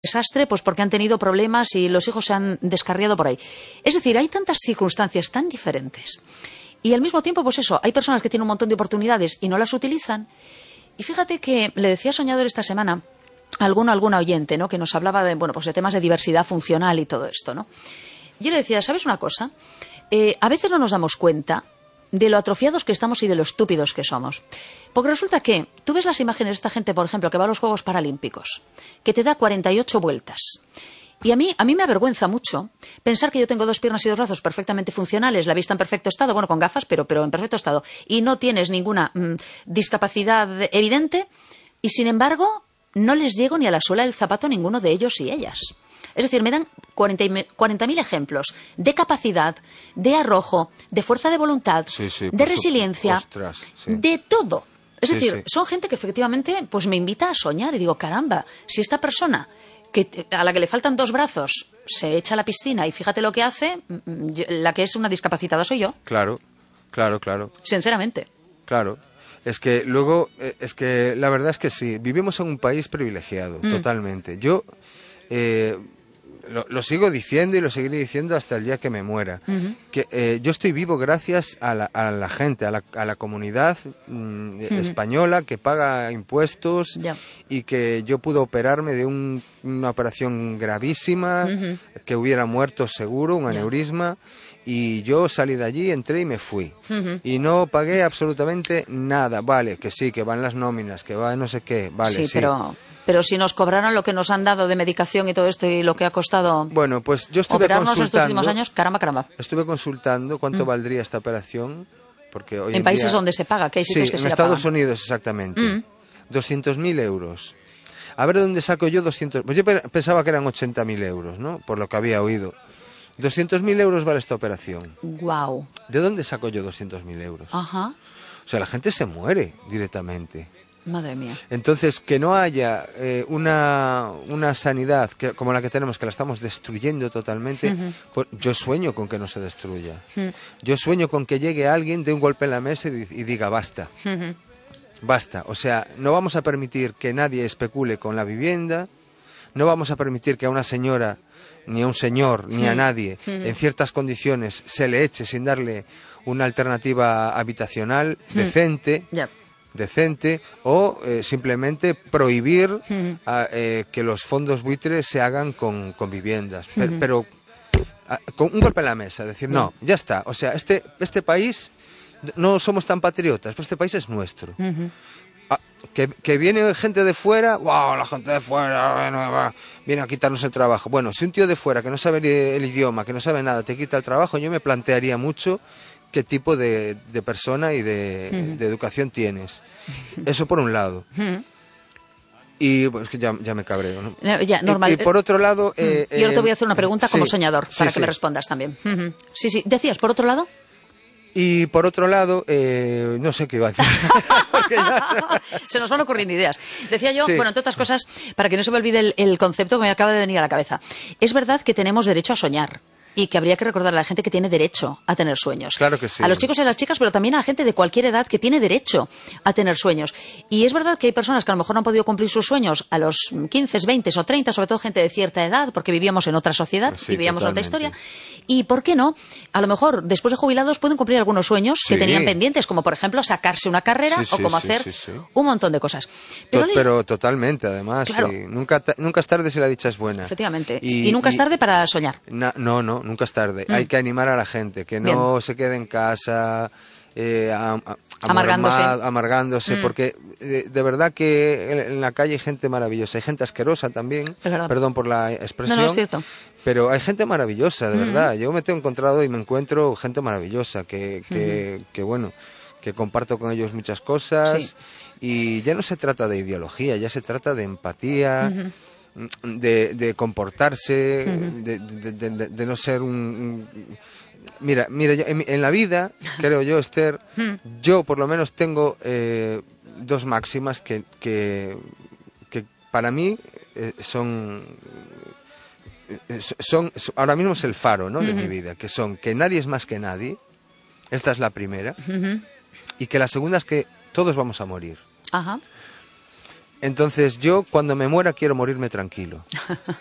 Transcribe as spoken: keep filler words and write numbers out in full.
desastre, pues porque han tenido problemas y los hijos se han descarriado por ahí. Es decir, hay tantas circunstancias tan diferentes. Y al mismo tiempo, pues eso, hay personas que tienen un montón de oportunidades y no las utilizan. Y fíjate que le decía a Soñador esta semana a alguno, alguna oyente, ¿no?, que nos hablaba de, bueno, pues de temas de diversidad funcional y todo esto, ¿no? Yo le decía, ¿sabes una cosa? Eh, a veces no nos damos cuenta de lo atrofiados que estamos y de lo estúpidos que somos. Porque resulta que tú ves las imágenes de esta gente, por ejemplo, que va a los Juegos Paralímpicos, que te da cuarenta y ocho vueltas. Y a mí, a mí me avergüenza mucho pensar que yo tengo dos piernas y dos brazos perfectamente funcionales, la vista en perfecto estado, bueno, con gafas, pero, pero en perfecto estado, y no tienes ninguna mmm, discapacidad evidente, y sin embargo no les llego ni a la suela del zapato a ninguno de ellos y ellas. Es decir, me dan cuarenta mil ejemplos de capacidad, de arrojo, de fuerza de voluntad, sí, sí, de resiliencia, ostras, sí. de todo. Es sí, decir, sí. son gente que efectivamente pues me invita a soñar y digo, caramba, si esta persona que, a la que le faltan dos brazos se echa a la piscina y fíjate lo que hace, la que es una discapacitada soy yo. Claro, claro, claro. Sinceramente. Claro. Es que luego, es que la verdad es que sí, vivimos en un país privilegiado, mm. totalmente. Yo eh, lo, lo sigo diciendo y lo seguiré diciendo hasta el día que me muera. Uh-huh. Que eh, yo estoy vivo gracias a la, a la gente, a la, a la comunidad mm, uh-huh. española que paga impuestos yeah. y que yo pude operarme de un, una operación gravísima, uh-huh. que hubiera muerto seguro, un aneurisma. Yeah. Y yo salí de allí, entré y me fui. Uh-huh. Y no pagué absolutamente nada. Vale, que sí, que van las nóminas, que va no sé qué, vale, sí. sí. Pero, pero si nos cobraran lo que nos han dado de medicación y todo esto y lo que ha costado bueno, pues yo estuve operarnos consultando, estos últimos años, caramba, caramba. Estuve consultando cuánto uh-huh. valdría esta operación. Porque hoy en, en países día, donde se paga, que hay sitios sí, que en se Estados pagan. Unidos exactamente. Uh-huh. doscientos mil euros. A ver de dónde saco yo doscientos. Pues yo pensaba que eran ochenta mil euros, ¿no? Por lo que había oído. doscientos mil euros vale esta operación. Wow. ¿De dónde saco yo doscientos mil euros? Ajá. O sea, la gente se muere directamente. Madre mía. Entonces, que no haya eh, una, una sanidad que, como la que tenemos, que la estamos destruyendo totalmente, uh-huh. pues yo sueño con que no se destruya. Uh-huh. Yo sueño con que llegue alguien, dé un golpe en la mesa y, y diga basta. Uh-huh. Basta. O sea, no vamos a permitir que nadie especule con la vivienda, no vamos a permitir que a una señora, ni a un señor, ni a nadie, en ciertas condiciones, se le eche sin darle una alternativa habitacional decente, yep. decente, o eh, simplemente prohibir a, eh, que los fondos buitres se hagan con, con viviendas. Pero, pero a, con un golpe en la mesa, decir, no, ya está. O sea, este, este país, no somos tan patriotas, pero este país es nuestro. Ah, que, que viene gente de fuera, wow, la gente de fuera bueno, viene a quitarnos el trabajo. Bueno, si un tío de fuera que no sabe el idioma, que no sabe nada, te quita el trabajo, yo me plantearía mucho qué tipo de, de persona y de, uh-huh. de educación tienes. Eso por un lado. Uh-huh. Y pues que ya, ya me cabreo, ¿no? No, ya, normal. Y, y por otro lado... Eh, y ahora te voy a hacer una pregunta como sí, soñador, sí, para sí. que me respondas también. Uh-huh. Sí, sí. ¿Decías por otro lado? Y por otro lado, eh, no sé qué iba a decir. Se nos van ocurriendo ideas. Decía yo, sí. bueno, entre otras cosas, para que no se me olvide el, el concepto que me acaba de venir a la cabeza. Es verdad que tenemos derecho a soñar. Y que habría que recordar a la gente que tiene derecho a tener sueños. Claro que sí. A los chicos y a las chicas, pero también a la gente de cualquier edad que tiene derecho a tener sueños. Y es verdad que hay personas que a lo mejor no han podido cumplir sus sueños a los quince, veinte o treinta, sobre todo gente de cierta edad, porque vivíamos en otra sociedad sí, y vivíamos totalmente. en otra historia. Y, ¿por qué no? A lo mejor, después de jubilados, pueden cumplir algunos sueños sí. que tenían pendientes, como por ejemplo sacarse una carrera sí, sí, o como sí, hacer sí, sí. un montón de cosas. Pero, to- pero totalmente, además. Claro. Sí. Nunca, nunca es tarde si la dicha es buena. Efectivamente. Y, y nunca y, es tarde para soñar. Na, no, no, nunca es tarde. Mm. Hay que animar a la gente, que no Bien. se quede en casa eh, a, a, amargándose, amormad, amargándose mm. porque eh, de verdad que en, en la calle hay gente maravillosa, hay gente asquerosa también, perdón por la expresión, no, no, es cierto. Pero hay gente maravillosa, de mm. verdad. Yo me he encontrado y me encuentro gente maravillosa, que, que, mm. que bueno, que comparto con ellos muchas cosas, sí. y ya no se trata de ideología, ya se trata de empatía, mm-hmm. De, de comportarse, uh-huh. de, de, de, de no ser un... un mira, mira en, en la vida, creo yo, Esther, uh-huh. yo por lo menos tengo eh, dos máximas que, que, que para mí eh, son, eh, son... Ahora mismo es el faro, ¿no?, uh-huh. de mi vida, que son que nadie es más que nadie, esta es la primera, uh-huh. y que la segunda es que todos vamos a morir. Ajá. Entonces yo cuando me muera quiero morirme tranquilo.